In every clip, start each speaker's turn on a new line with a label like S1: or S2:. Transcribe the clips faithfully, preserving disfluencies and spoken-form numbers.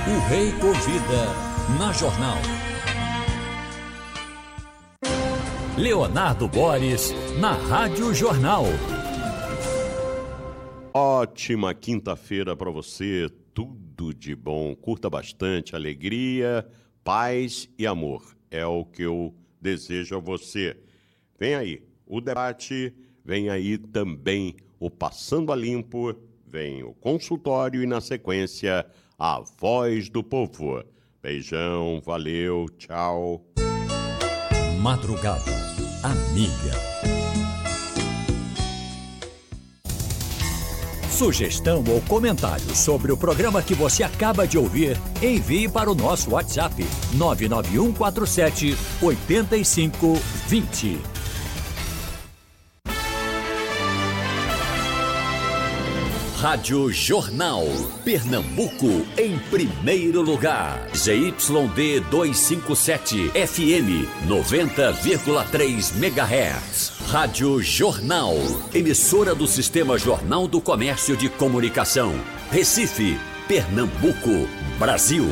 S1: O Rei Convida, na Jornal. Leonardo Boris, na Rádio Jornal.
S2: Ótima quinta-feira para você, tudo de bom. Curta bastante, alegria, paz e amor. É o que eu desejo a você. Vem aí o debate, vem aí também o Passando a Limpo, vem o consultório e, na sequência, a Voz do Povo. Beijão, valeu, tchau.
S1: Madrugada, amiga. Sugestão ou comentário sobre o programa que você acaba de ouvir, envie para o nosso WhatsApp nove nove um quatro sete oito cinco dois zero. Rádio Jornal, Pernambuco em primeiro lugar. Z Y D duzentos e cinquenta e sete, F M noventa vírgula três megahertz. Rádio Jornal, emissora do Sistema Jornal do Comércio de Comunicação. Recife, Pernambuco, Brasil.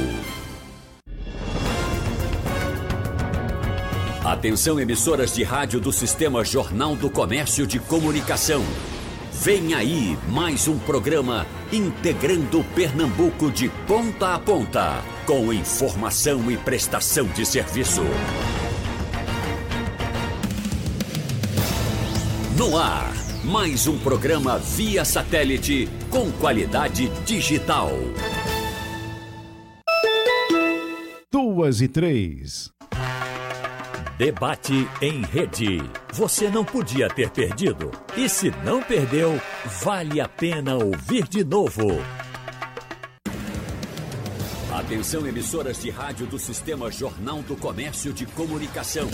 S1: Atenção, emissoras de rádio do Sistema Jornal do Comércio de Comunicação. Vem aí mais um programa integrando Pernambuco de ponta a ponta, com informação e prestação de serviço. No ar, mais um programa via satélite com qualidade digital.
S3: Duas e três.
S1: Debate em rede. Você não podia ter perdido. E se não perdeu, vale a pena ouvir de novo. Atenção, emissoras de rádio do Sistema Jornal do Comércio de Comunicação.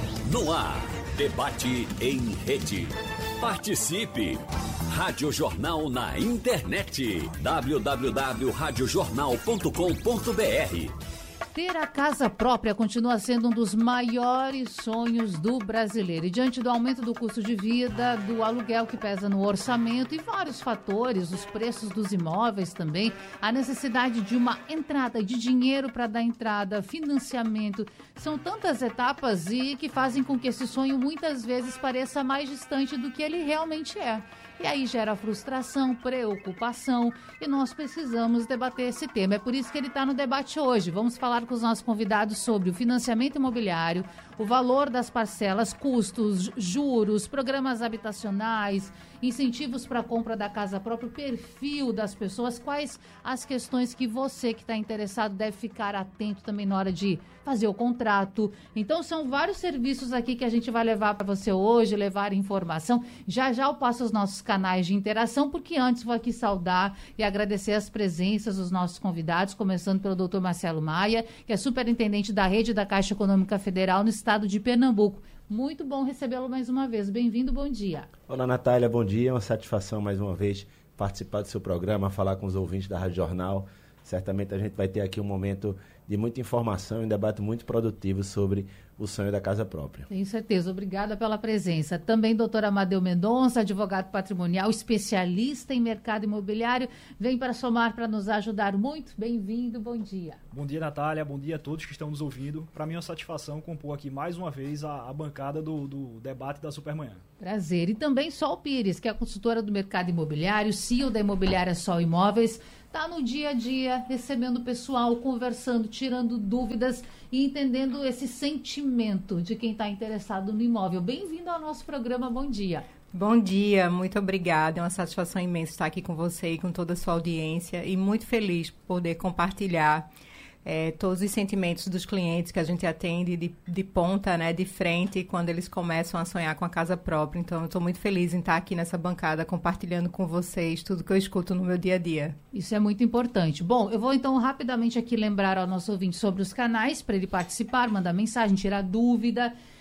S1: No ar, debate em rede. Participe! Rádio Jornal na internet. w w w ponto rádio jornal ponto com ponto b r.
S4: Ter a casa própria continua sendo um dos maiores sonhos do brasileiro. E diante do aumento do custo de vida, do aluguel que pesa no orçamento e vários fatores, os preços dos imóveis também, a necessidade de uma entrada de dinheiro para dar entrada, financiamento, são tantas etapas e que fazem com que esse sonho muitas vezes pareça mais distante do que ele realmente é. E aí gera frustração, preocupação, e nós precisamos debater esse tema. É por isso que ele está no debate hoje. Vamos falar com os nossos convidados sobre o financiamento imobiliário, o valor das parcelas, custos, juros, programas habitacionais, incentivos para a compra da casa própria, o perfil das pessoas, quais as questões que você que está interessado deve ficar atento também na hora de fazer o contrato. Então são vários serviços aqui que a gente vai levar para você hoje, levar informação. Já já eu passo os nossos canais de interação, porque antes vou aqui saudar e agradecer as presenças dos nossos convidados, começando pelo doutor Marcelo Maia, que é superintendente da rede da Caixa Econômica Federal no estado de Pernambuco. Muito bom recebê-lo mais uma vez. Bem-vindo, bom dia.
S5: Olá, Natália, bom dia. É uma satisfação mais uma vez participar do seu programa, falar com os ouvintes da Rádio Jornal. Certamente a gente vai ter aqui um momento de muita informação e um debate muito produtivo sobre o sonho da casa própria.
S4: Tenho certeza. Obrigada pela presença. Também doutor Amadeu Mendonça, advogado patrimonial, especialista em mercado imobiliário, vem para somar, para nos ajudar muito. Bem-vindo, bom dia.
S6: Bom dia, Natália. Bom dia a todos que estão nos ouvindo. Para mim é uma satisfação compor aqui mais uma vez a, a bancada do, do debate da Supermanhã.
S4: Prazer. E também Sol Pires, que é a consultora do mercado imobiliário, C E O da imobiliária Sol Imóveis, está no dia a dia, recebendo o pessoal, conversando, tirando dúvidas e entendendo esse sentimento de quem está interessado no imóvel. Bem-vindo ao nosso programa, bom dia.
S7: Bom dia, muito obrigada. É uma satisfação imensa estar aqui com você e com toda a sua audiência e muito feliz por poder compartilhar É, todos os sentimentos dos clientes que a gente atende de, de ponta, né, de frente, quando eles começam a sonhar com a casa própria. Então, eu estou muito feliz em estar aqui nessa bancada, compartilhando com vocês tudo que eu escuto no meu dia a dia.
S4: Isso é muito importante. Bom, eu vou então rapidamente aqui lembrar ao nosso ouvinte sobre os canais para ele participar, mandar mensagem, tirar dúvida.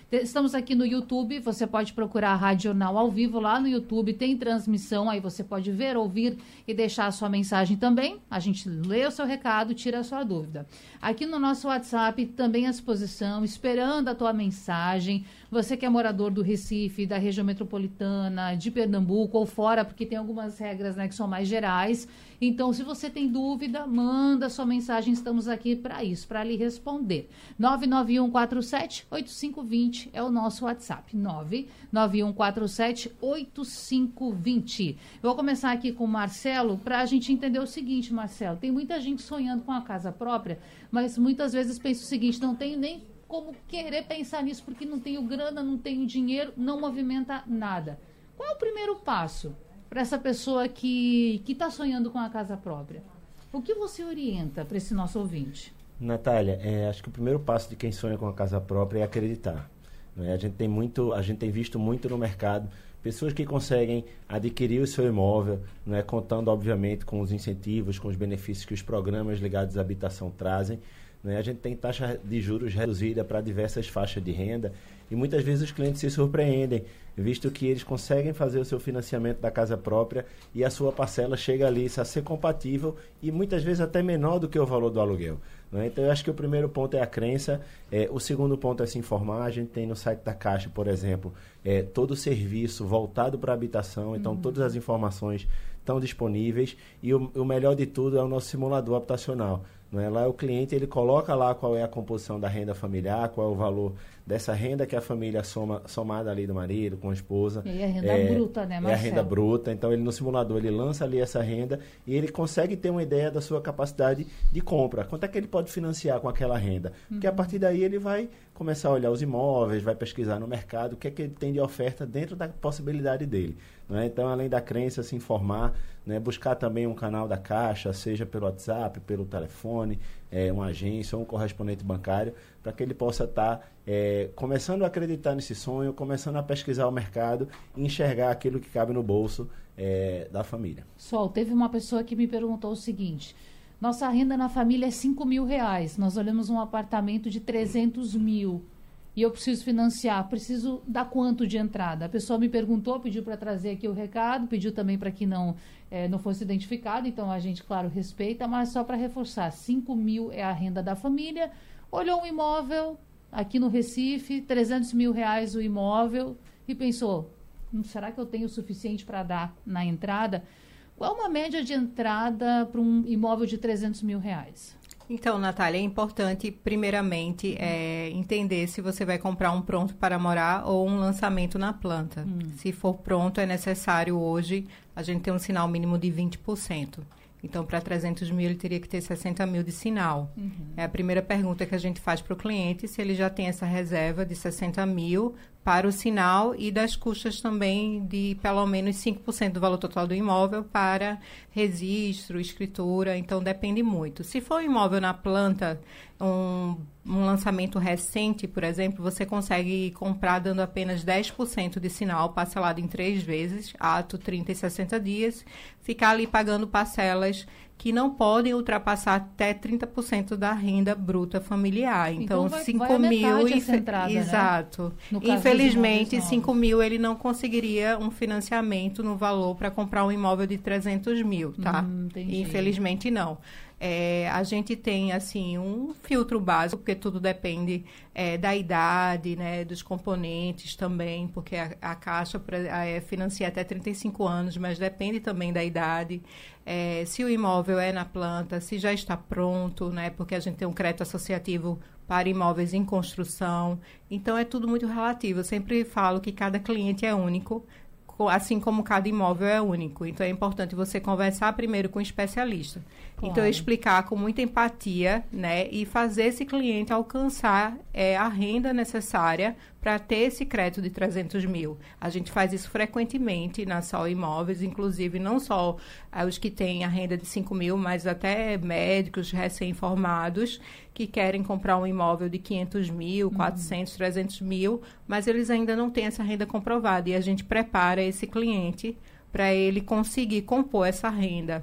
S4: Estamos aqui no YouTube, você pode procurar a Rádio Jornal ao vivo lá no YouTube, tem transmissão, aí você pode ver, ouvir e deixar a sua mensagem também. A gente lê o seu recado, tira a sua dúvida. Aqui no nosso WhatsApp também à disposição, esperando a tua mensagem. Você que é morador do Recife, da região metropolitana, de Pernambuco ou fora, porque tem algumas regras, né, que são mais gerais. Então, se você tem dúvida, manda sua mensagem, estamos aqui para isso, para lhe responder. nove nove um quatro sete oito cinco dois zero é o nosso WhatsApp, nove nove um quatro sete oito cinco dois zero. Eu vou começar aqui com o Marcelo, para a gente entender o seguinte, Marcelo, tem muita gente sonhando com a casa própria, mas muitas vezes pensa o seguinte, não tenho nem como querer pensar nisso, porque não tenho grana, não tenho dinheiro, não movimenta nada. Qual é o primeiro passo para essa pessoa que está sonhando com a casa própria? O que você orienta para esse nosso ouvinte?
S5: Natália, é, acho que o primeiro passo de quem sonha com a casa própria é acreditar. Né? A gente tem muito, a gente tem visto muito no mercado pessoas que conseguem adquirir o seu imóvel, né, contando obviamente com os incentivos, com os benefícios que os programas ligados à habitação trazem. Né? A gente tem taxa de juros reduzida para diversas faixas de renda e muitas vezes os clientes se surpreendem, visto que eles conseguem fazer o seu financiamento da casa própria e a sua parcela chega ali a ser compatível e muitas vezes até menor do que o valor do aluguel. Né? Então, eu acho que o primeiro ponto é a crença, é, o segundo ponto é se informar. A gente tem no site da Caixa, por exemplo, é, todo o serviço voltado para a habitação, então uhum. todas as informações estão disponíveis e o, o melhor de tudo é o nosso simulador habitacional. Não é? Lá o cliente ele coloca lá qual é a composição da renda familiar, qual é o valor dessa renda que a família soma, somada ali do marido, com a esposa.
S4: E a renda é, bruta, né, Marcelo?
S5: É a renda bruta. Então, ele no simulador, ele lança ali essa renda e ele consegue ter uma ideia da sua capacidade de compra. Quanto é que ele pode financiar com aquela renda? Porque uhum. a partir daí ele vai começar a olhar os imóveis, vai pesquisar no mercado, o que é que ele tem de oferta dentro da possibilidade dele. Né? Então, além da crença, se informar, né? Buscar também um canal da Caixa, seja pelo WhatsApp, pelo telefone, é, uma agência ou um correspondente bancário, para que ele possa estar tá, é, começando a acreditar nesse sonho, começando a pesquisar o mercado e enxergar aquilo que cabe no bolso é, da família.
S4: Sol, teve uma pessoa que me perguntou o seguinte: nossa renda na família é cinco mil reais, nós olhamos um apartamento de trezentos mil e eu preciso financiar, preciso dar quanto de entrada? A pessoa me perguntou, pediu para trazer aqui o recado, pediu também para que não, é, não fosse identificado, então a gente, claro, respeita, mas só para reforçar, cinco mil é a renda da família, olhou um imóvel aqui no Recife, trezentos mil reais o imóvel, e pensou, será que eu tenho o suficiente para dar na entrada? Qual é uma média de entrada para um imóvel de trezentos mil reais?
S7: Então, Natália, é importante, primeiramente, é, entender se você vai comprar um pronto para morar ou um lançamento na planta. Hum. Se for pronto, é necessário hoje a gente ter um sinal mínimo de vinte por cento. Então, para trezentos mil, ele teria que ter sessenta mil de sinal. Uhum. É a primeira pergunta que a gente faz para o cliente, se ele já tem essa reserva de sessenta mil para o sinal e das custas também de pelo menos cinco por cento do valor total do imóvel para registro, escritura. Então, depende muito. Se for um imóvel na planta, um, um lançamento recente, por exemplo, você consegue comprar dando apenas dez por cento de sinal, parcelado em três vezes, ato, trinta e sessenta dias, ficar ali pagando parcelas que não podem ultrapassar até trinta por cento da renda bruta familiar. Então, então cinco mil...
S4: Essa entrada,
S7: exato.
S4: Né?
S7: Infelizmente, cinco mil ele não conseguiria um financiamento no valor para comprar um imóvel de trezentos mil, tá?
S4: Hum,
S7: Infelizmente, não. É, a gente tem, assim, um filtro básico, porque tudo depende é, da idade, né, dos componentes também, porque a, a Caixa é, financia até trinta e cinco anos, mas depende também da idade. É, se o imóvel é na planta, se já está pronto, né, porque a gente tem um crédito associativo para imóveis em construção. Então, é tudo muito relativo. Eu sempre falo que cada cliente é único, assim como cada imóvel é único. Então, é importante você conversar primeiro com o especialista. Claro. Então, explicar com muita empatia, né? E fazer esse cliente alcançar é, a renda necessária para ter esse crédito de trezentos mil. A gente faz isso frequentemente na Sol Imóveis, inclusive não só ah, os que têm a renda de cinco mil, mas até médicos recém-formados que querem comprar um imóvel de quinhentos mil, quatrocentos, uhum. trezentos mil, mas eles ainda não têm essa renda comprovada. E a gente prepara esse cliente para ele conseguir compor essa renda.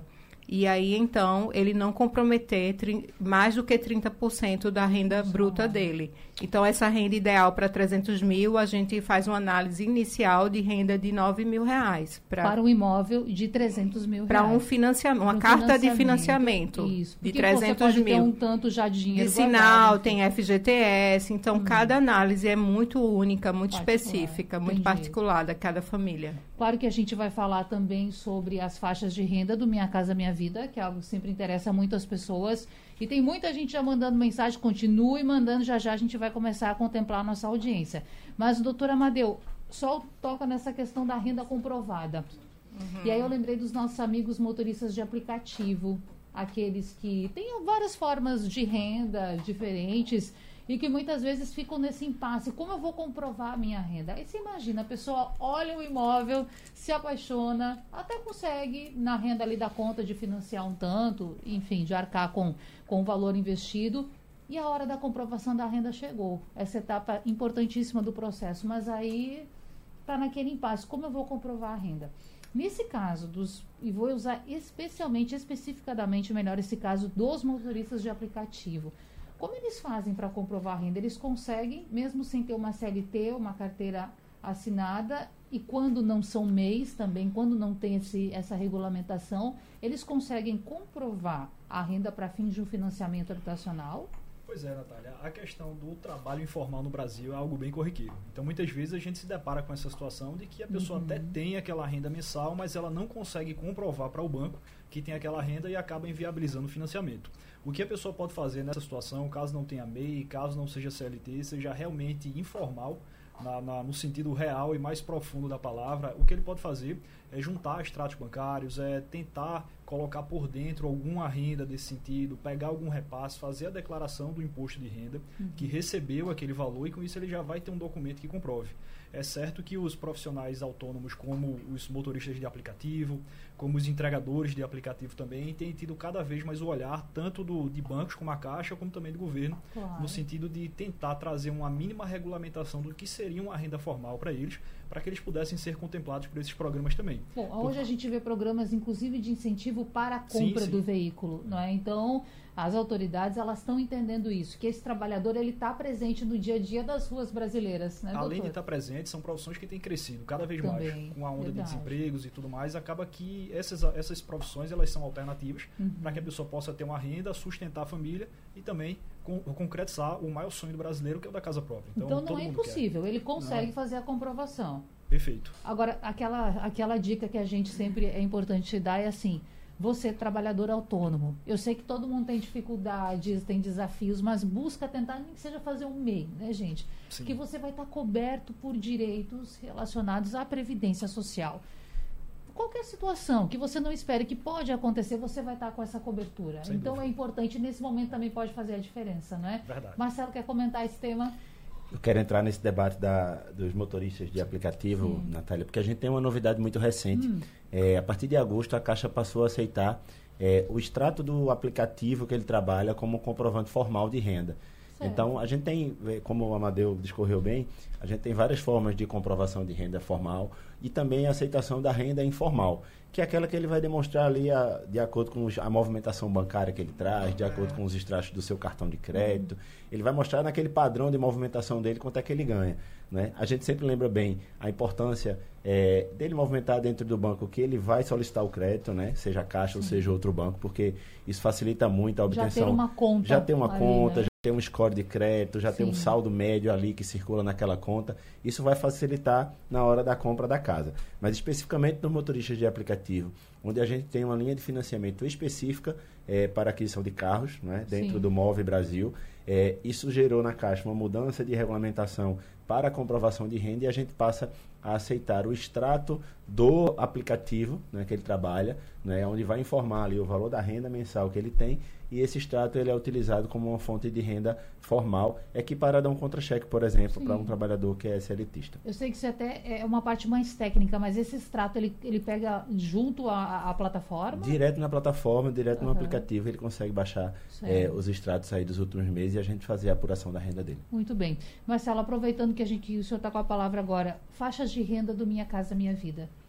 S7: E aí, então, ele não comprometer tri- mais do que trinta por cento da renda bruta dele. Então, essa renda ideal para trezentos mil, a gente faz uma análise inicial de renda de nove mil reais. Pra,
S4: para um imóvel de trezentos mil reais.
S7: Para um financiamento, uma
S4: um
S7: carta de financiamento
S4: isso,
S7: de
S4: porque
S7: trezentos
S4: você pode
S7: mil.
S4: ter um tanto já de dinheiro
S7: de sinal,
S4: guardado,
S7: tem F G T S. Então, hum. cada análise é muito única, muito particular, específica, muito
S4: entendi.
S7: particular da cada família.
S4: Claro que a gente vai falar também sobre as faixas de renda do Minha Casa Minha Vida, que é algo que sempre interessa muito às pessoas. E tem muita gente já mandando mensagem, continue mandando, já já a gente vai começar a contemplar a nossa audiência. Mas, doutor Amadeu, só toca nessa questão da renda comprovada. Uhum. E aí eu lembrei dos nossos amigos motoristas de aplicativo, aqueles que têm várias formas de renda diferentes e que muitas vezes ficam nesse impasse. Como eu vou comprovar a minha renda? Aí você imagina, a pessoa olha o imóvel, se apaixona, até consegue na renda ali da conta de financiar um tanto, enfim, de arcar com, com o valor investido, e a hora da comprovação da renda chegou. Essa etapa importantíssima do processo, mas aí está naquele impasse. Como eu vou comprovar a renda? Nesse caso, dos, e vou usar especialmente, especificadamente melhor esse caso dos motoristas de aplicativo. Como eles fazem para comprovar a renda? Eles conseguem, mesmo sem ter uma C L T, uma carteira assinada, e quando não são M E Is também, quando não tem esse, essa regulamentação, eles conseguem comprovar a renda para fins de um financiamento habitacional?
S6: Pois é, Natália. A questão do trabalho informal no Brasil é algo bem corriqueiro. Então, muitas vezes a gente se depara com essa situação de que a pessoa uhum. até tem aquela renda mensal, mas ela não consegue comprovar para o banco que tem aquela renda e acaba inviabilizando o financiamento. O que a pessoa pode fazer nessa situação, caso não tenha M E I, caso não seja C L T, seja realmente informal, na, na, no sentido real e mais profundo da palavra, o que ele pode fazer é juntar extratos bancários, é tentar colocar por dentro alguma renda desse sentido, pegar algum repasse, fazer a declaração do imposto de renda, uhum. que recebeu aquele valor, e com isso ele já vai ter um documento que comprove. É certo que os profissionais autônomos, como os motoristas de aplicativo, como os entregadores de aplicativo também, têm tido cada vez mais o olhar, tanto do, de bancos como a Caixa, como também do governo, claro. no sentido de tentar trazer uma mínima regulamentação do que seria uma renda formal para eles, para que eles pudessem ser contemplados por esses programas também.
S4: Bom, hoje a gente vê programas, inclusive, de incentivo para a compra sim, sim. do veículo, não é? Então, as autoridades, elas estão entendendo isso, que esse trabalhador, ele está presente no dia a dia das ruas brasileiras, né,
S6: Além
S4: doutor?
S6: de estar presente, são profissões que têm crescido cada vez
S4: também,
S6: mais, com a onda
S4: verdade.
S6: de desempregos e tudo mais, acaba que essas, essas profissões, elas são alternativas uhum. para que a pessoa possa ter uma renda, sustentar a família e também com, concretizar o maior sonho do brasileiro, que é o da casa própria. Então,
S4: então não é impossível, quer. ele consegue não. fazer a comprovação.
S6: Perfeito.
S4: Agora, aquela, aquela dica que a gente sempre é importante dar é assim: você, trabalhador autônomo, eu sei que todo mundo tem dificuldades, tem desafios, mas busca tentar, nem que seja fazer um M E I, né, gente? Sim. Que você vai estar coberto por direitos relacionados à Previdência Social. Qualquer situação que você não espere que pode acontecer, você vai estar com essa cobertura. Sem então dúvida. É importante, nesse momento também pode fazer a diferença, não é?
S6: Verdade.
S4: Marcelo, quer comentar esse tema?
S5: Eu quero entrar nesse debate da, dos motoristas de aplicativo, Sim. Natália, porque a gente tem uma novidade muito recente. Hum. É, a partir de agosto, a Caixa passou a aceitar é, o extrato do aplicativo que ele trabalha como comprovante formal de renda. Certo. Então, a gente tem, como o Amadeu discorreu bem, a gente tem várias formas de comprovação de renda formal e também a aceitação da renda informal, que é aquela que ele vai demonstrar ali a, de acordo com os, a movimentação bancária que ele traz, de acordo com os extratos do seu cartão de crédito. Uhum. Ele vai mostrar naquele padrão de movimentação dele quanto é que ele ganha, né? A gente sempre lembra bem a importância é, dele movimentar dentro do banco que ele vai solicitar o crédito, né? Seja a Caixa Sim. ou seja outro banco, porque isso facilita muito a obtenção.
S4: Já ter uma conta.
S5: Já ter uma
S4: ali,
S5: conta,
S4: né?
S5: já tem um score de crédito, já Sim. tem um saldo médio ali que circula naquela conta. Isso vai facilitar na hora da compra da casa. Mas especificamente nos motoristas de aplicativo, onde a gente tem uma linha de financiamento específica é, para aquisição de carros, né, dentro Sim. do Move Brasil. É, isso gerou na Caixa uma mudança de regulamentação para a comprovação de renda e a gente passa a aceitar o extrato do aplicativo, né, que ele trabalha, né, onde vai informar ali o valor da renda mensal que ele tem, e esse extrato ele é utilizado como uma fonte de renda formal, equiparada a um contra-cheque, por exemplo, para um trabalhador que é CLTista.
S4: Eu sei que isso até é uma parte mais técnica, mas esse extrato ele, ele pega junto à, à plataforma?
S5: Direto na plataforma, direto uhum. no aplicativo, ele consegue baixar é, os extratos aí dos últimos meses e a gente fazer a apuração da renda dele.
S4: Muito bem. Marcelo, aproveitando que, a gente, que o senhor está com a palavra agora, faixas de renda do Minha Casa Minha Vida.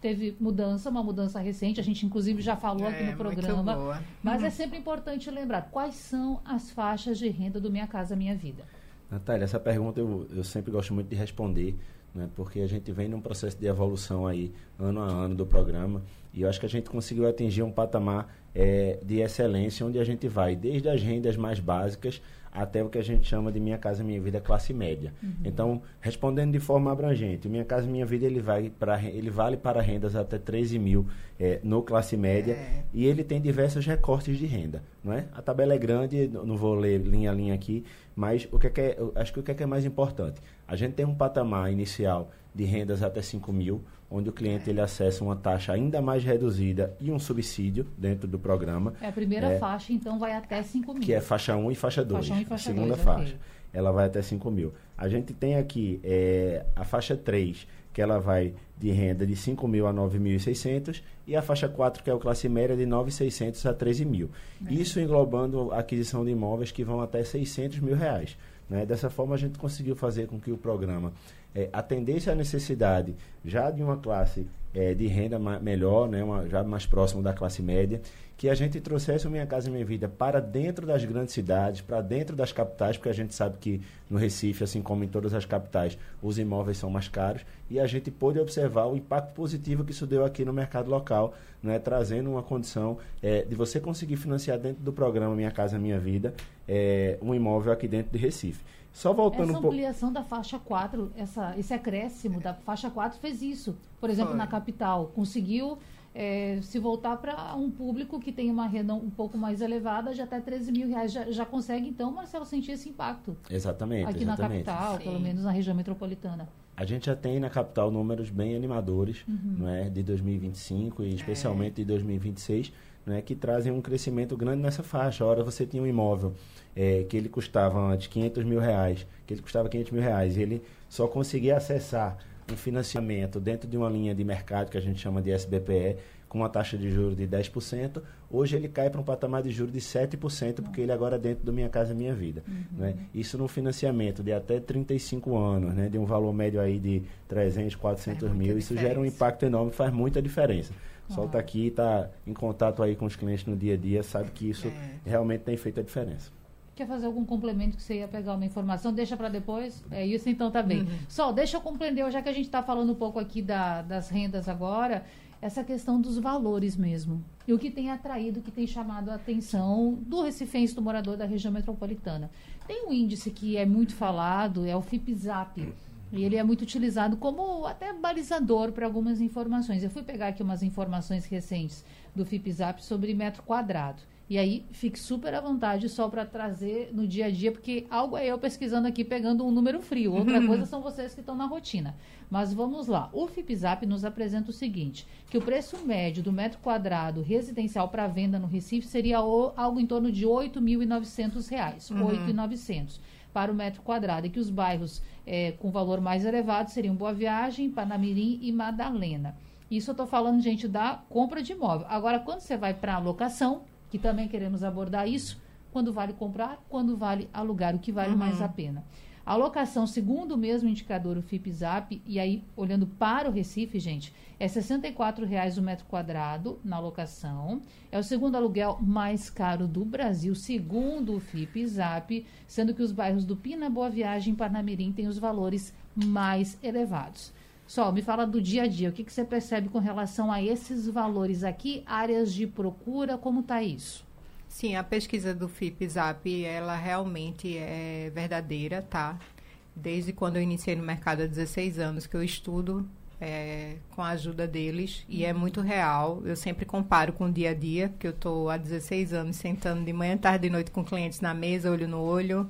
S4: teve mudança, uma mudança recente, a gente inclusive já falou
S7: é,
S4: aqui no programa,
S7: muito boa.
S4: mas
S7: uhum.
S4: é sempre importante lembrar quais são as faixas de renda do Minha Casa Minha Vida.
S5: Natália, essa pergunta eu, eu sempre gosto muito de responder, né, porque a gente vem num processo de evolução aí, ano a ano do programa, e eu acho que a gente conseguiu atingir um patamar é, de excelência, onde a gente vai desde as rendas mais básicas até o que a gente chama de Minha Casa Minha Vida classe média. Uhum. Então, respondendo de forma abrangente, o Minha Casa Minha Vida ele, vai pra, ele vale para rendas até treze mil é, no classe média é. e ele tem diversos recortes de renda. Não é? A tabela é grande, não vou ler linha a linha aqui, mas o que é que é, acho que o que é, que é mais importante? A gente tem um patamar inicial de rendas até cinco mil, onde o cliente é. ele acessa uma taxa ainda mais reduzida e um subsídio dentro do programa.
S4: É a primeira é, faixa, então, vai até cinco mil.
S5: Que é faixa um e faixa dois.
S4: Faixa um e faixa
S5: a segunda
S4: dois,
S5: faixa.
S4: Okay.
S5: Ela vai até cinco mil. A gente tem aqui é, a faixa três, que ela vai de renda de cinco mil a nove mil e seiscentos, e a faixa quatro, que é o classe média, de nove mil e seiscentos a treze mil. É. Isso englobando a aquisição de imóveis que vão até seiscentos mil reais. Né? Dessa forma, a gente conseguiu fazer com que o programa é, atendesse à necessidade já de uma classe é, de renda ma- melhor, né? uma, já mais próximo da classe média, que a gente trouxesse o Minha Casa Minha Vida para dentro das grandes cidades, para dentro das capitais, porque a gente sabe que no Recife, assim como em todas as capitais, os imóveis são mais caros, e a gente pôde observar o impacto positivo que isso deu aqui no mercado local, né, trazendo uma condição é, de você conseguir financiar dentro do programa Minha Casa Minha Vida é, um imóvel aqui dentro de Recife. Só voltando
S4: essa
S5: um pouco...
S4: ampliação da faixa quatro, essa, esse acréscimo da faixa quatro fez isso. Por exemplo, Foi. na capital, conseguiu é, se voltar para um público que tem uma renda um pouco mais elevada, de até treze mil reais. Já, já consegue, então, Marcelo, sentir esse impacto.
S5: Exatamente.
S4: Aqui
S5: exatamente.
S4: na capital, Sim. pelo menos na região metropolitana.
S5: A gente já tem na capital números bem animadores,
S4: uhum.
S5: não é, de dois mil e vinte e cinco e especialmente é. de dois mil e vinte e seis, não é, que trazem um crescimento grande nessa faixa. A hora você tinha um imóvel é, que ele custava antes quinhentos mil reais, que ele custava quinhentos mil reais, e ele só conseguia acessar um financiamento dentro de uma linha de mercado que a gente chama de S B P E, com uma taxa de juros de dez por cento, hoje ele cai para um patamar de juros de sete por cento, porque ele agora é dentro do Minha Casa Minha Vida. Uhum. Né? Isso no financiamento de até trinta e cinco anos, né? De um valor médio aí de trezentos, quatrocentos mil, isso gera um impacto enorme, faz muita diferença. O Sol está aqui, está em contato aí com os clientes no dia a dia, sabe que isso é. realmente tem feito a diferença.
S4: Quer fazer algum complemento que você ia pegar uma informação? Deixa para depois? É isso, então tá bem. Uhum. Sol, deixa eu compreender, já que a gente está falando um pouco aqui da, das rendas agora, essa questão dos valores mesmo. E o que tem atraído, o que tem chamado a atenção do recifense, do morador da região metropolitana. Tem um índice que é muito falado, é o FIPZAP. E ele é muito utilizado como até balizador para algumas informações. Eu fui pegar aqui umas informações recentes do FIPZAP sobre metro quadrado. E aí, fique super à vontade só para trazer no dia a dia, porque algo é eu pesquisando aqui, pegando um número frio. Outra coisa são vocês que estão na rotina. Mas vamos lá. O FIPZAP nos apresenta o seguinte, que o preço médio do metro quadrado residencial para venda no Recife seria o, algo em torno de oito mil e novecentos reais. Uhum. oito mil e novecentos para o metro quadrado. E que os bairros é, com valor mais elevado seriam Boa Viagem, Panamirim e Madalena. Isso eu estou falando, gente, da compra de imóvel. Agora, quando você vai para a locação, que também queremos abordar isso, quando vale comprar, quando vale alugar, o que vale uhum. mais a pena. A locação, segundo o mesmo indicador, o FIPZAP, e aí olhando para o Recife, gente, é sessenta e quatro reais o metro quadrado na locação. É o segundo aluguel mais caro do Brasil, segundo o FIPZAP, sendo que os bairros do Pina, Boa Viagem e Parnamirim têm os valores mais elevados. Sol, me fala do dia a dia, o que, que você percebe com relação a esses valores aqui, áreas de procura, como está isso?
S7: Sim, a pesquisa do FIPZAP, ela realmente é verdadeira, tá? Desde quando eu iniciei no mercado há dezesseis anos que eu estudo é, com a ajuda deles, e é muito real. Eu sempre comparo com o dia a dia, porque eu estou há dezesseis anos sentando de manhã, tarde e noite com clientes na mesa, olho no olho,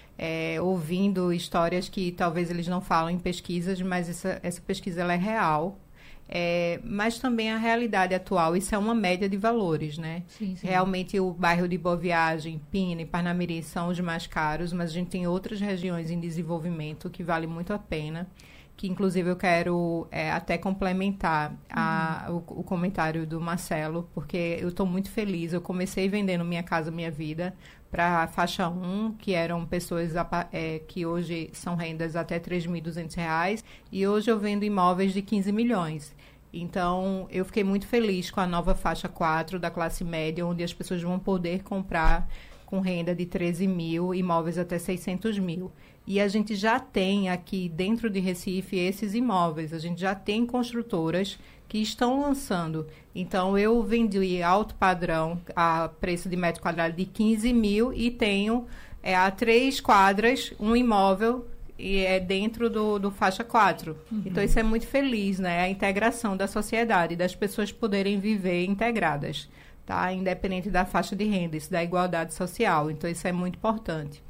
S7: É, ouvindo histórias que talvez eles não falam em pesquisas, mas essa, essa pesquisa ela é real, é, mas também a realidade atual, isso é uma média de valores, né?
S4: Sim, sim.
S7: Realmente o bairro de Boa Viagem, Pina e Parnamirim são os mais caros, mas a gente tem outras regiões em desenvolvimento que vale muito a pena, que inclusive eu quero é, até complementar a, uhum. o, o comentário do Marcelo, porque eu estou muito feliz. Eu comecei vendendo Minha Casa Minha Vida para a faixa um, que eram pessoas é, que hoje são rendas até três mil e duzentos reais, e hoje eu vendo imóveis de quinze milhões. Então, eu fiquei muito feliz com a nova faixa quatro da classe média, onde as pessoas vão poder comprar com renda de treze mil, imóveis até seiscentos mil. E a gente já tem aqui dentro de Recife esses imóveis, a gente já tem construtoras que estão lançando. Então, eu vendi alto padrão a preço de metro quadrado de quinze mil e tenho é, a três quadras, um imóvel e é dentro do, do faixa quatro. Uhum. Então, isso é muito feliz, né? A integração da sociedade, das pessoas poderem viver integradas, tá? Independente da faixa de renda, isso da igualdade social. Então, isso é muito importante.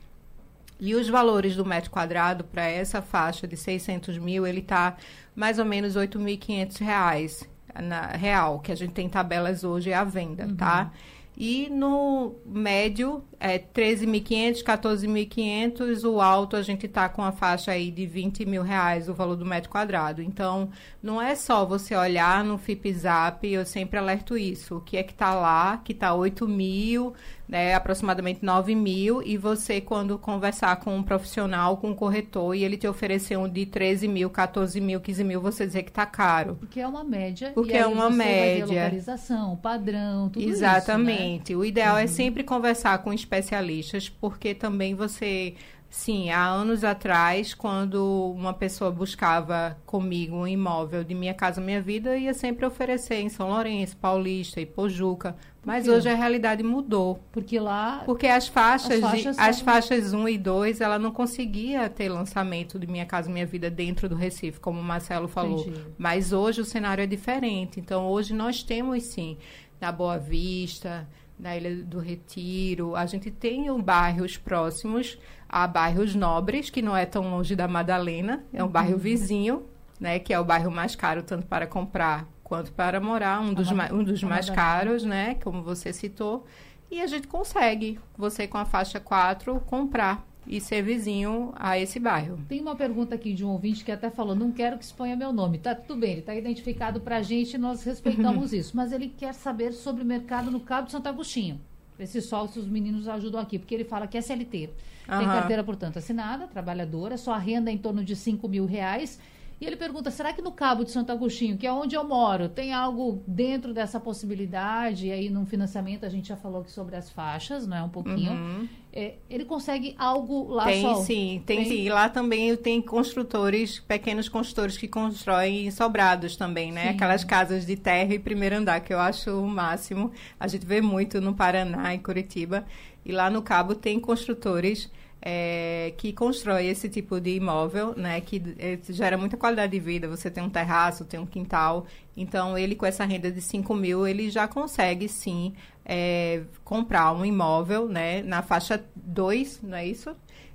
S7: E os valores do metro quadrado para essa faixa de seiscentos mil, ele está mais ou menos oito mil e quinhentos reais na real, que a gente tem tabelas hoje à venda, uhum. tá? E no médio, é treze mil e quinhentos, quatorze mil e quinhentos, o alto a gente está com a faixa aí de vinte mil reais, o valor do metro quadrado. Então, não é só você olhar no FIPZAP, eu sempre alerto isso, o que é que está lá, que está oito mil, né, aproximadamente nove mil, e você, quando conversar com um profissional, com um corretor, e ele te oferecer um de treze mil, quatorze mil, quinze mil, você dizer que está caro.
S4: Porque é uma média.
S7: Porque
S4: e aí
S7: é uma
S4: você
S7: média.
S4: Vai ver localização, padrão, tudo
S7: Exatamente.
S4: isso, né?
S7: O ideal
S4: uhum.
S7: é sempre conversar com especialistas, porque também você... Sim, há anos atrás, quando uma pessoa buscava comigo um imóvel de Minha Casa Minha Vida, ia sempre oferecer em São Lourenço, Paulista, Ipojuca. Mas hoje a realidade mudou.
S4: Porque lá...
S7: Porque as faixas,
S4: as faixas,
S7: de, as
S4: são...
S7: faixas um e dois, ela não conseguia ter lançamento de Minha Casa Minha Vida dentro do Recife, como o Marcelo falou.
S4: Entendi.
S7: Mas hoje o cenário é diferente. Então, hoje nós temos, sim, na Boa Vista, na Ilha do Retiro, a gente tem bairros próximos a bairros nobres, que não é tão longe da Madalena, é um uhum. bairro vizinho, né, que é o bairro mais caro, tanto para comprar quanto para morar, um dos,
S4: a,
S7: ma- um dos mais
S4: Madalena.
S7: caros, né, como você citou, e a gente consegue, você com a faixa quatro, comprar e ser vizinho a esse bairro.
S4: Tem uma pergunta aqui de um ouvinte que até falou, não quero que exponha meu nome. Tá tudo bem, ele está identificado para a gente, nós respeitamos isso, mas ele quer saber sobre o mercado no Cabo de Santo Agostinho. Esses sócios, os meninos ajudam aqui, porque ele fala que é C L T. Tem
S7: Uhum.
S4: carteira, portanto, assinada, trabalhadora, sua renda é em torno de cinco mil reais. E ele pergunta, será que no Cabo de Santo Agostinho, que é onde eu moro, tem algo dentro dessa possibilidade? E aí, num financiamento, a gente já falou aqui sobre as faixas, não é? Um pouquinho.
S7: Uhum.
S4: É, ele consegue algo lá
S7: tem,
S4: só?
S7: Sim, tem,
S4: tem
S7: sim. Lá também tem construtores, pequenos construtores que constroem sobrados também, né?
S4: Sim.
S7: Aquelas casas de terra e primeiro andar, que eu acho o máximo. A gente vê muito no Paraná, em Curitiba. E lá no Cabo tem construtores... É, que constrói esse tipo de imóvel, né, que é, gera muita qualidade de vida, você tem um terraço, tem um quintal, então ele com essa renda de cinco mil, ele já consegue sim é, comprar um imóvel, né, na faixa dois, não é isso?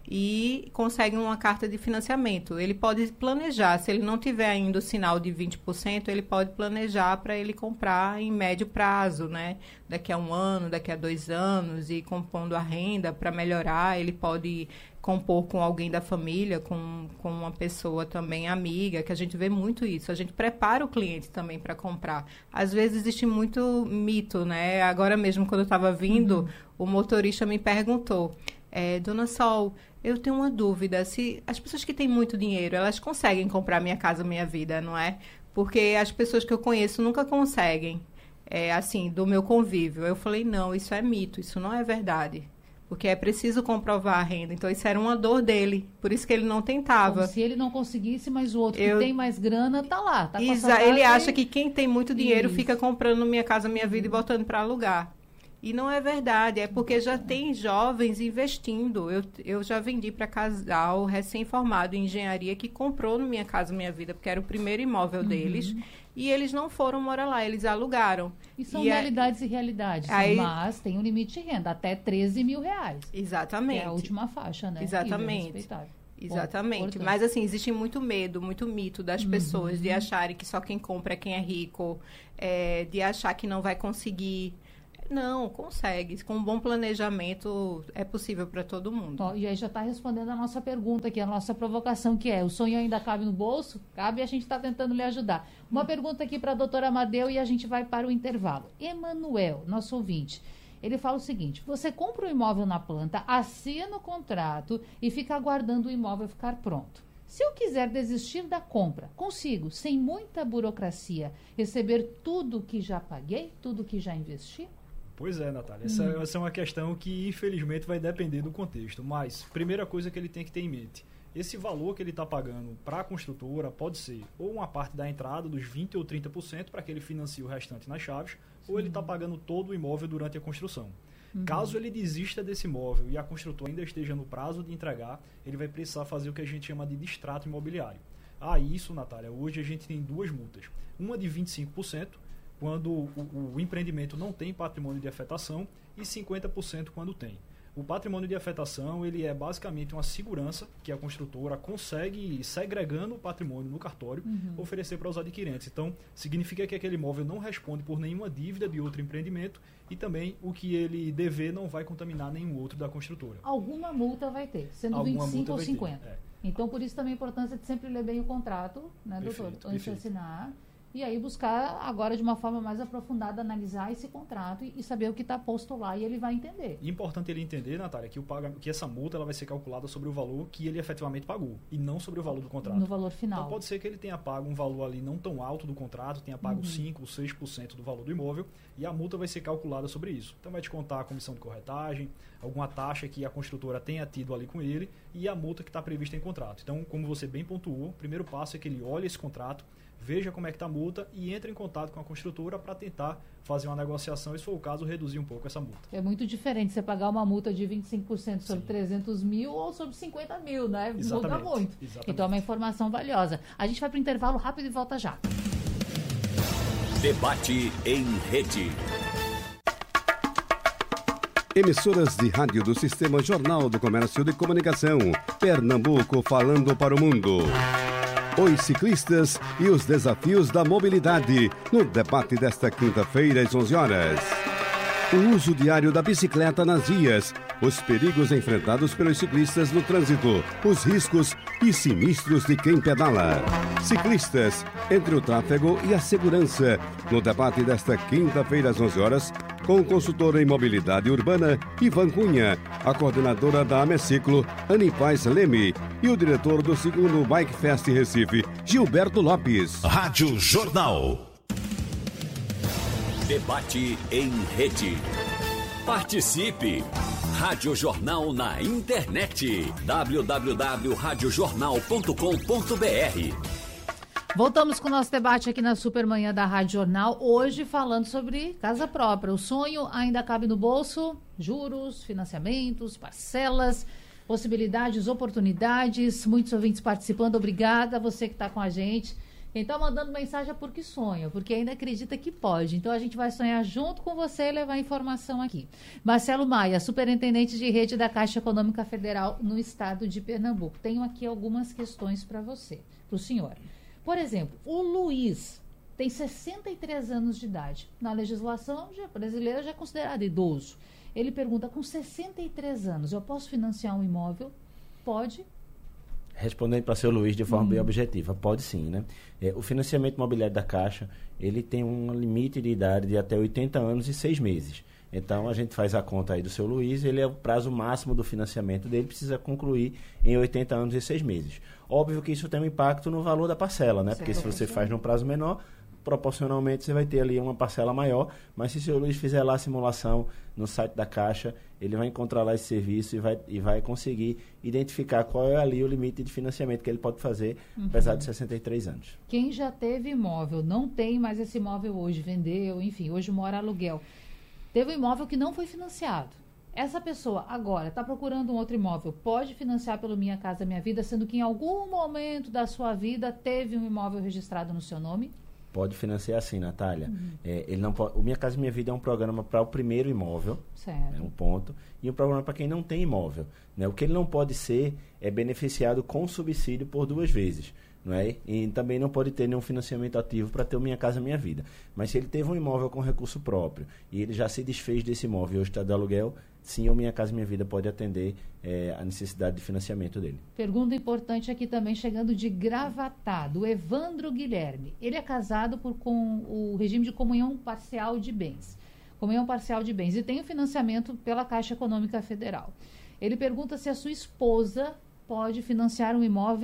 S7: E consegue uma carta de financiamento. Ele pode planejar, se ele não tiver ainda o sinal de vinte por cento, ele pode planejar para ele comprar em médio prazo, né? Daqui a um ano, daqui a dois anos, e compondo a renda para melhorar. Ele pode compor com alguém da família, com, com uma pessoa também amiga, que a gente vê muito isso. A gente prepara o cliente também para comprar. Às vezes existe muito mito, né? Agora mesmo, quando eu estava vindo, uhum. o motorista me perguntou, é, Dona Sol, eu tenho uma dúvida, se as pessoas que têm muito dinheiro, elas conseguem comprar Minha Casa Minha Vida, não é? Porque as pessoas que eu conheço nunca conseguem, é, assim, do meu convívio. Eu falei, não, isso é mito, isso não é verdade. Porque é preciso comprovar a renda. Então, isso era uma dor dele. Por isso que ele não tentava.
S4: Como se ele não conseguisse, mas o outro
S7: eu...
S4: que tem mais grana tá lá. Tá com
S7: Exa- ele acha
S4: e...
S7: que quem tem muito dinheiro
S4: isso.
S7: fica comprando Minha Casa Minha Vida uhum. e botando para alugar. E não é verdade, é porque já tem jovens investindo. Eu, eu já vendi para casal recém-formado em engenharia que comprou no Minha Casa Minha Vida, porque era o primeiro imóvel uhum. deles. E eles não foram morar lá, eles alugaram.
S4: E são
S7: e
S4: realidades é... e realidades.
S7: Aí...
S4: Mas tem um limite de renda, até treze mil reais.
S7: Exatamente.
S4: Que é a última faixa, né?
S7: Exatamente. Exatamente. Bom, mas, assim, existe muito medo, muito mito das uhum. pessoas de acharem que só quem compra é quem é rico, é, de achar que não vai conseguir... Não, consegue. Com um bom planejamento é possível para todo mundo.
S4: Ó, e aí já está respondendo a nossa pergunta aqui, a nossa provocação, que é, o sonho ainda cabe no bolso? Cabe e a gente está tentando lhe ajudar. Uma hum. pergunta aqui para a doutora Amadeu e a gente vai para o intervalo. Emanuel, nosso ouvinte, ele fala o seguinte, você compra um imóvel na planta, assina o contrato e fica aguardando o imóvel ficar pronto. Se eu quiser desistir da compra, consigo, sem muita burocracia, receber tudo que já paguei, tudo que já investi?
S6: Pois é, Natália. Essa,
S4: Hum.
S6: essa é uma questão que, infelizmente, vai depender do contexto. Mas, primeira coisa que ele tem que ter em mente, esse valor que ele está pagando para a construtora pode ser ou uma parte da entrada, dos vinte por cento ou trinta por cento, para que ele financie o restante nas chaves, Sim. ou ele está pagando todo o imóvel durante a construção. Uhum. Caso ele desista desse imóvel e a construtora ainda esteja no prazo de entregar, ele vai precisar fazer o que a gente chama de distrato imobiliário. Ah, isso, Natália, hoje a gente tem duas multas. Uma de vinte e cinco por cento, quando o, o empreendimento não tem patrimônio de afetação, e cinquenta por cento quando tem. O patrimônio de afetação, ele é basicamente uma segurança que a construtora consegue, segregando o patrimônio no cartório, uhum. oferecer para os adquirentes. Então, significa que aquele imóvel não responde por nenhuma dívida de outro empreendimento e também o que ele dever não vai contaminar nenhum outro da construtora.
S4: Alguma multa vai ter, sendo
S6: Alguma
S4: vinte e cinco ou
S6: multa
S4: cinquenta.
S6: É.
S4: Então, por isso também a importância de sempre ler bem o contrato, né,
S6: Perfeito,
S4: doutor? Antes
S6: perfeito.
S4: de assinar. E aí buscar agora de uma forma mais aprofundada, analisar esse contrato e, e saber o que está posto lá e ele vai entender.
S6: Importante ele entender, Natália, que, o paga, que essa multa ela vai ser calculada sobre o valor que ele efetivamente pagou e não sobre o valor do contrato.
S4: No valor final.
S6: Então pode ser que ele tenha pago um valor ali não tão alto do contrato, tenha pago
S4: Uhum.
S6: cinco ou seis por cento do valor do imóvel e a multa vai ser calculada sobre isso. Então vai descontar a comissão de corretagem, alguma taxa que a construtora tenha tido ali com ele e a multa que está prevista em contrato. Então, como você bem pontuou, o primeiro passo é que ele olhe esse contrato, veja como é que está a multa e entre em contato com a construtora para tentar fazer uma negociação e, se for o caso, reduzir um pouco essa multa.
S4: É muito diferente você pagar uma multa de vinte e cinco por cento sobre
S6: Sim.
S4: trezentos mil ou sobre cinquenta mil, né?
S6: Exatamente,
S4: Muda muito.
S6: exatamente.
S4: Então é uma informação valiosa. A gente vai para o intervalo rápido e volta já.
S1: Debate em rede.
S8: Emissoras de rádio do Sistema Jornal do Comércio de Comunicação. Pernambuco falando para o mundo. Os ciclistas e os desafios da mobilidade, no debate desta quinta-feira às onze horas. O uso diário da bicicleta nas vias, os perigos enfrentados pelos ciclistas no trânsito, os riscos e sinistros de quem pedala. Ciclistas, entre o tráfego e a segurança, no debate desta quinta-feira às onze horas, com o consultor em mobilidade urbana, Ivan Cunha, a coordenadora da Ameciclo, Anipaz Leme, e o diretor do segundo Bike Fest Recife, Gilberto Lopes.
S3: Rádio Jornal.
S1: Debate em rede. Participe! Rádio Jornal na internet. w w w ponto rádio jornal ponto com ponto b r.
S4: Voltamos com o nosso debate aqui na Supermanhã da Rádio Jornal, hoje falando sobre casa própria. O sonho ainda cabe no bolso? Juros, financiamentos, parcelas, possibilidades, oportunidades. Muitos ouvintes participando. Obrigada a você que está com a gente. Quem está mandando mensagem é porque sonha, porque ainda acredita que pode. Então a gente vai sonhar junto com você e levar informação aqui. Marcelo Maia, superintendente de rede da Caixa Econômica Federal no estado de Pernambuco. Tenho aqui algumas questões para você, para o senhor. Por exemplo, o Luiz tem sessenta e três anos de idade. Na legislação já, brasileira já é considerado idoso. Ele pergunta, com sessenta e três anos, eu posso financiar um imóvel? Pode?
S5: Respondendo para o seu Luiz de forma
S4: Hum.
S5: bem objetiva, pode sim, né? É, o financiamento imobiliário da Caixa, ele tem um limite de idade de até oitenta anos e seis meses. Então, a gente faz a conta aí do seu Luiz, ele é o prazo máximo do financiamento dele, precisa concluir em oitenta anos e seis meses. Óbvio que isso tem um impacto no valor da parcela, né? Porque se você faz num prazo menor, proporcionalmente você vai ter ali uma parcela maior, mas se o seu Luiz fizer lá a simulação no site da Caixa, ele vai encontrar lá esse serviço e vai, e vai conseguir identificar qual é ali o limite de financiamento que ele pode fazer, uhum. apesar de sessenta e três anos.
S4: Quem já teve imóvel, não tem mais esse imóvel hoje, vendeu, enfim, hoje mora aluguel, teve um imóvel que não foi financiado. Essa pessoa agora está procurando um outro imóvel, pode financiar pelo Minha Casa Minha Vida, sendo que em algum momento da sua vida teve um imóvel registrado no seu nome?
S5: Pode financiar sim, Natália.
S4: Uhum.
S5: É, ele não pode, o Minha Casa Minha Vida é um programa para o primeiro imóvel,
S4: certo.
S5: É um ponto, e um programa para quem não tem imóvel. Né? O que ele não pode ser é beneficiado com subsídio por duas vezes. Não é? E também não pode ter nenhum financiamento ativo para ter o Minha Casa Minha Vida. Mas se ele teve um imóvel com recurso próprio e ele já se desfez desse imóvel e hoje está de aluguel, sim, o Minha Casa Minha Vida pode atender é, a necessidade de financiamento dele.
S4: Pergunta importante aqui também, chegando de Gravatá, do Evandro Guilherme. Ele é casado por, com o regime de comunhão parcial de bens. Comunhão parcial de bens. E tem o financiamento pela Caixa Econômica Federal. Ele pergunta se a sua esposa pode financiar um imóvel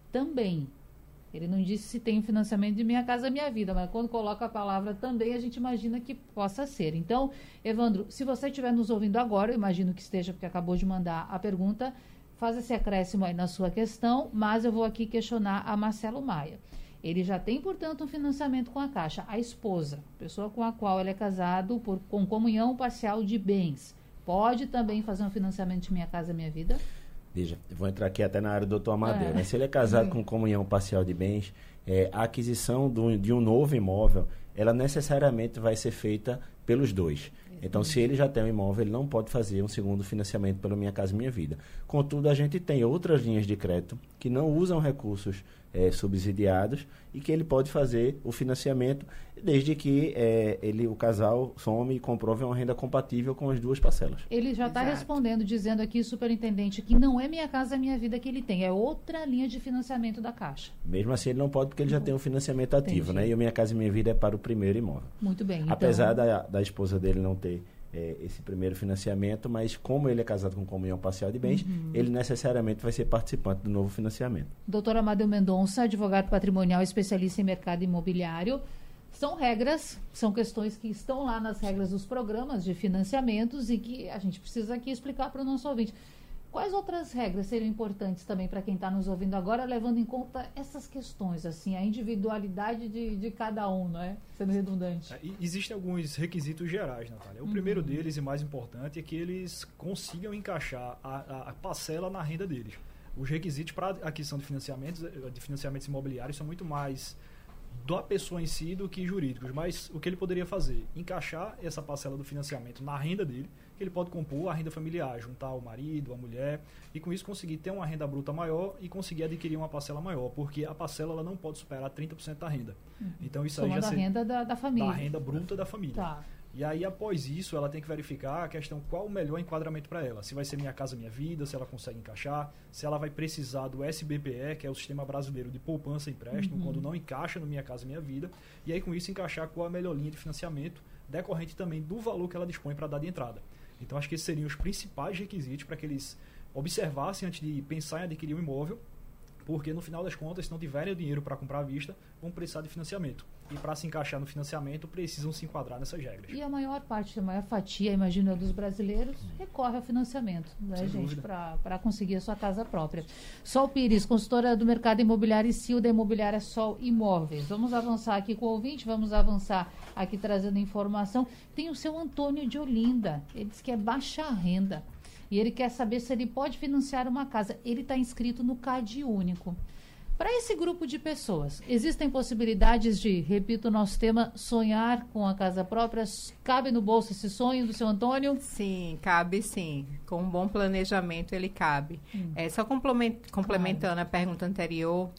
S4: também. Ele não disse se tem financiamento de Minha Casa Minha Vida, mas quando coloca a palavra também, a gente imagina que possa ser. Então, Evandro, se você estiver nos ouvindo agora, eu imagino que esteja, porque acabou de mandar a pergunta, faz esse acréscimo aí na sua questão, mas eu vou aqui questionar a Marcelo Maia. Ele já tem, portanto, um financiamento com a Caixa. A esposa, pessoa com a qual ele é casado por, com comunhão parcial de bens, pode também fazer um financiamento de Minha Casa Minha Vida?
S5: Veja, eu vou entrar aqui até na área do doutor Amadeu.
S4: É.
S5: Né? Se ele é casado
S4: Uhum.
S5: com comunhão parcial de bens, é, a aquisição do, de um novo imóvel, ela necessariamente vai ser feita pelos dois. Então, se ele já tem um imóvel, ele não pode fazer um segundo financiamento pelo Minha Casa Minha Vida. Contudo, a gente tem outras linhas de crédito que não usam recursos é, subsidiados e que ele pode fazer o financiamento desde que é, ele, o casal some e comprove uma renda compatível com as duas parcelas.
S4: Ele já está
S7: Exato.
S4: respondendo, dizendo aqui, superintendente, que não é Minha Casa Minha Vida que ele tem, é outra linha de financiamento da Caixa.
S5: Mesmo assim, ele não pode porque ele já tem um financiamento ativo,
S4: Entendi.
S5: né? E o Minha Casa Minha Vida é para o primeiro imóvel.
S4: Muito bem. Então,
S5: Apesar da, da esposa dele não ter é, esse primeiro financiamento, mas como ele é casado com comunhão parcial de bens,
S4: Uhum.
S5: ele necessariamente vai ser participante do novo financiamento.
S4: doutor Amadeu Mendonça, advogado patrimonial, especialista em mercado imobiliário. São regras, são questões que estão lá nas regras dos programas de financiamentos e que a gente precisa aqui explicar para o nosso ouvinte. Quais outras regras seriam importantes também para quem está nos ouvindo agora, levando em conta essas questões, assim, a individualidade de, de cada um, não é? Sendo redundante.
S6: É, e existem alguns requisitos gerais, Natália. O
S4: Uhum.
S6: primeiro deles, e mais importante, é que eles consigam encaixar a, a, a parcela na renda deles. Os requisitos para aquisição de financiamentos, de financiamentos imobiliários são muito mais da pessoa em si do que jurídicos, mas o que ele poderia fazer? Encaixar essa parcela do financiamento na renda dele, que ele pode compor a renda familiar, juntar o marido, a mulher, e com isso conseguir ter uma renda bruta maior e conseguir adquirir uma parcela maior, porque a parcela ela não pode superar trinta por cento da renda.
S4: Uhum.
S6: Então isso aí
S4: Somando
S6: já
S4: a
S6: seria
S4: renda da, da família.
S6: da renda bruta da família.
S4: Tá.
S6: E aí, após isso, ela tem que verificar a questão qual o melhor enquadramento para ela. Se vai ser Minha Casa Minha Vida, se ela consegue encaixar, se ela vai precisar do S B P E, que é o Sistema Brasileiro de Poupança e Empréstimo,
S4: Uhum.
S6: quando não encaixa no Minha Casa Minha Vida. E aí, com isso, encaixar qual a melhor linha de financiamento, decorrente também do valor que ela dispõe para dar de entrada. Então, acho que esses seriam os principais requisitos para que eles observassem antes de pensar em adquirir um imóvel, porque no final das contas, se não tiverem o dinheiro para comprar à vista, vão precisar de financiamento. E para se encaixar no financiamento, precisam se enquadrar nessas regras.
S4: E a maior parte, a maior fatia, imagino, dos brasileiros recorre ao financiamento, né,
S6: Sem
S4: gente,
S6: dúvida.
S4: para conseguir a sua casa própria. Sol Pires, consultora do mercado imobiliário e C E O da imobiliária Sol Imóveis. Vamos avançar aqui com o ouvinte, vamos avançar aqui trazendo informação. Tem o seu Antônio de Olinda, ele diz que é baixa renda e ele quer saber se ele pode financiar uma casa. Ele está inscrito no CAD Único. Para esse grupo de pessoas, existem possibilidades de, repito o nosso tema, sonhar com a casa própria? Cabe no bolso esse sonho do seu Antônio?
S7: Sim, cabe sim. Com um bom planejamento ele cabe. Hum. É, só complement, complementando claro. a pergunta anterior,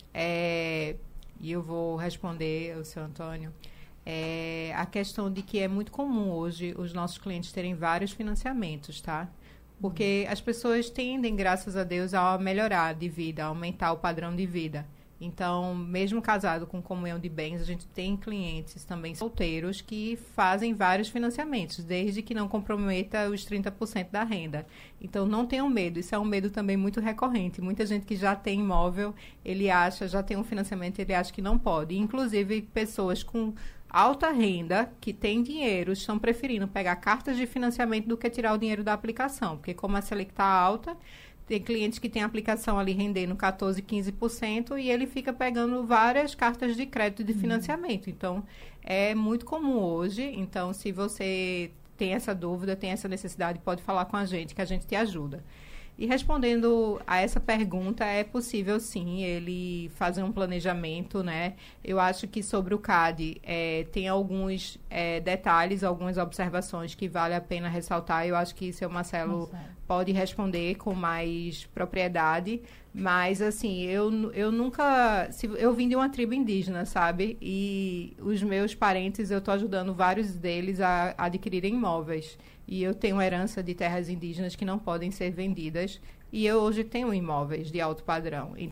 S7: é, e eu vou responder ao seu Antônio, é, a questão de que é muito comum hoje os nossos clientes terem vários financiamentos, tá? Porque as pessoas tendem, graças a Deus, a melhorar de vida, a aumentar o padrão de vida. Então, mesmo casado com comunhão de bens, a gente tem clientes também solteiros que fazem vários financiamentos, desde que não comprometa os trinta por cento da renda. Então, não tenham medo. Isso é um medo também muito recorrente. Muita gente que já tem imóvel, ele acha, já tem um financiamento, ele acha que não pode. Inclusive, pessoas com alta renda, que têm dinheiro, estão preferindo pegar cartas de financiamento do que tirar o dinheiro da aplicação. Porque como a Selic está alta, tem clientes que têm a aplicação ali rendendo quatorze, quinze por cento e ele fica pegando várias cartas de crédito de financiamento. Uhum. Então, é muito comum hoje. Então, se você tem essa dúvida, tem essa necessidade, pode falar com a gente, que a gente te ajuda. E respondendo a essa pergunta, é possível sim ele fazer um planejamento, né? Eu acho que sobre o CAD é, tem alguns é, detalhes, algumas observações que vale a pena ressaltar. Eu acho que o seu Marcelo Nossa. pode responder com mais propriedade. Mas, assim, eu, eu nunca... Se, eu vim de uma tribo indígena, sabe? E os meus parentes, eu estou ajudando vários deles a, a adquirirem imóveis. E eu tenho herança de terras indígenas que não podem ser vendidas. E eu hoje tenho imóveis de alto padrão.